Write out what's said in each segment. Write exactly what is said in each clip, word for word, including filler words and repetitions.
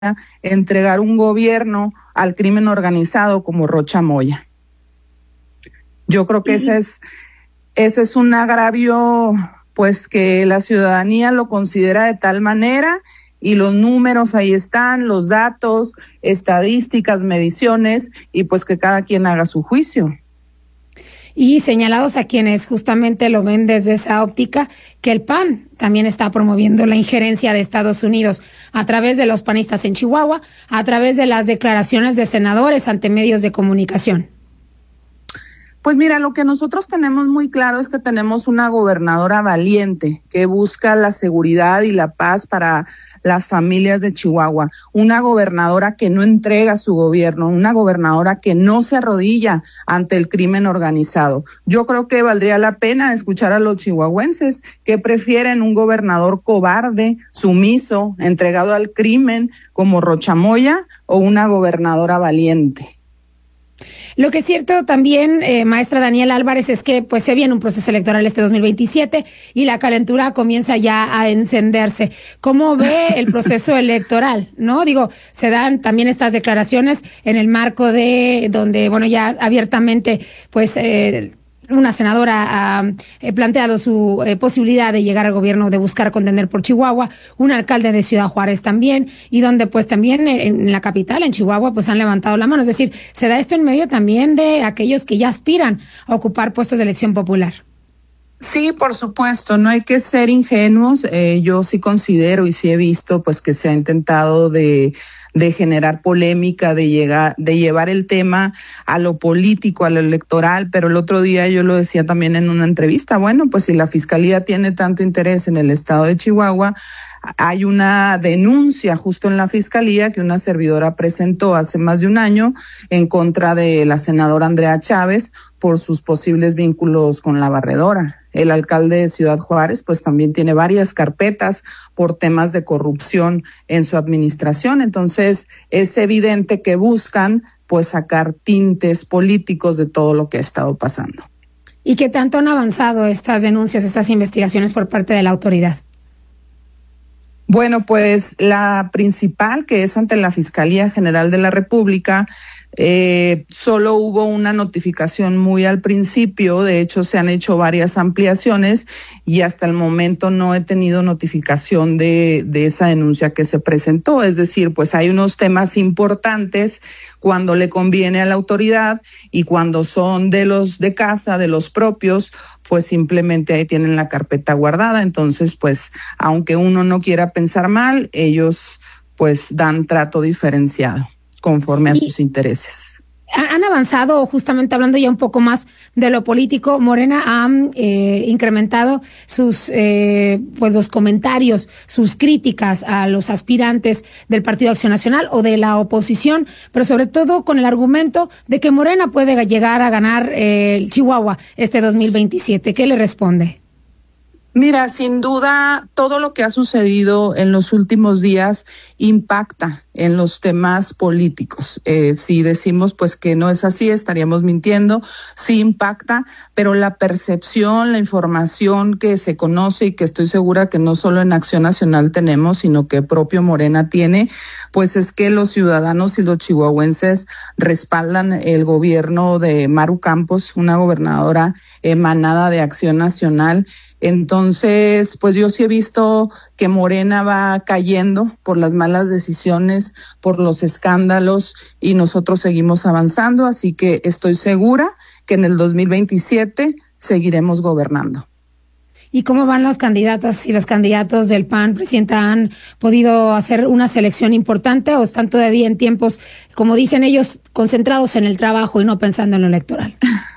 entregar un gobierno al crimen organizado como Rocha Moya. Yo creo que ese es, ese es un agravio, pues que la ciudadanía lo considera de tal manera, y los números ahí están, los datos, estadísticas, mediciones, y pues que cada quien haga su juicio. Y señalados a quienes justamente lo ven desde esa óptica, que el P A N también está promoviendo la injerencia de Estados Unidos a través de los panistas en Chihuahua, a través de las declaraciones de senadores ante medios de comunicación. Pues mira, lo que nosotros tenemos muy claro es que tenemos una gobernadora valiente que busca la seguridad y la paz para las familias de Chihuahua, una gobernadora que no entrega su gobierno, una gobernadora que no se arrodilla ante el crimen organizado. Yo creo que valdría la pena escuchar a los chihuahuenses que prefieren un gobernador cobarde, sumiso, entregado al crimen como Rocha Moya, o una gobernadora valiente. Lo que es cierto también, eh, maestra Daniela Álvarez, es que pues se viene un proceso electoral este dos mil veintisiete y la calentura comienza ya a encenderse. ¿Cómo ve el proceso electoral? No, digo, se dan también estas declaraciones en el marco de donde, bueno, ya abiertamente, pues, eh, una senadora ha eh, planteado su eh, posibilidad de llegar al gobierno, de buscar contender por Chihuahua, un alcalde de Ciudad Juárez también, y donde pues también en, en la capital, en Chihuahua, pues han levantado la mano. Es decir, se da esto en medio también de aquellos que ya aspiran a ocupar puestos de elección popular. Sí, por supuesto, no hay que ser ingenuos. Eh, yo sí considero y sí he visto pues que se ha intentado de de generar polémica, de llegar, de llevar el tema a lo político, a lo electoral, pero el otro día yo lo decía también en una entrevista, bueno, pues si la Fiscalía tiene tanto interés en el estado de Chihuahua, hay una denuncia justo en la Fiscalía que una servidora presentó hace más de un año en contra de la senadora Andrea Chávez por sus posibles vínculos con la barredora. El alcalde de Ciudad Juárez pues también tiene varias carpetas por temas de corrupción en su administración. Entonces es evidente que buscan pues sacar tintes políticos de todo lo que ha estado pasando. ¿Y qué tanto han avanzado estas denuncias, estas investigaciones por parte de la autoridad? Bueno, pues la principal, que es ante la Fiscalía General de la República, eh, solo hubo una notificación muy al principio. De hecho se han hecho varias ampliaciones y hasta el momento no he tenido notificación de, de esa denuncia que se presentó. Es decir, pues hay unos temas importantes cuando le conviene a la autoridad y cuando son de los de casa, de los propios, pues simplemente ahí tienen la carpeta guardada. Entonces, pues, aunque uno no quiera pensar mal, ellos pues dan trato diferenciado conforme a sus intereses. Han avanzado, justamente hablando ya un poco más de lo político. Morena ha eh, incrementado sus eh, pues los comentarios, sus críticas a los aspirantes del Partido Acción Nacional o de la oposición, pero sobre todo con el argumento de que Morena puede llegar a ganar eh, Chihuahua este dos mil veintisiete. ¿Qué le responde? Mira, sin duda, todo lo que ha sucedido en los últimos días impacta en los temas políticos. Eh, si decimos pues que no es así, estaríamos mintiendo. Sí impacta, pero la percepción, la información que se conoce y que estoy segura que no solo en Acción Nacional tenemos, sino que propio Morena tiene, pues es que los ciudadanos y los chihuahuenses respaldan el gobierno de Maru Campos, una gobernadora emanada de Acción Nacional. Entonces, pues yo sí he visto que Morena va cayendo por las malas decisiones, por los escándalos, y nosotros seguimos avanzando, así que estoy segura que en el dos mil veintisiete seguiremos gobernando. ¿Y cómo van los candidatos y los candidatos del P A N, presidenta? ¿Han podido hacer una selección importante o están todavía en tiempos, como dicen ellos, concentrados en el trabajo y no pensando en lo electoral?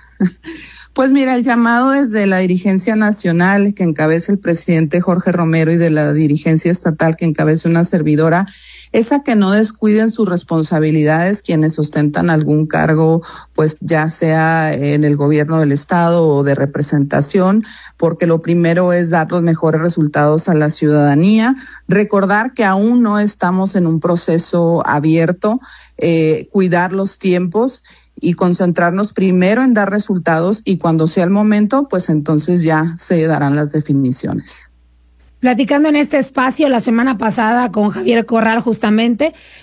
Pues mira, el llamado desde la dirigencia nacional que encabeza el presidente Jorge Romero y de la dirigencia estatal que encabeza una servidora es a que no descuiden sus responsabilidades quienes ostentan algún cargo, pues ya sea en el gobierno del estado o de representación, porque lo primero es dar los mejores resultados a la ciudadanía, recordar que aún no estamos en un proceso abierto, eh, cuidar los tiempos y concentrarnos primero en dar resultados, y cuando sea el momento, pues entonces ya se darán las definiciones. platicando en este espacio la semana pasada con Javier Corral justamente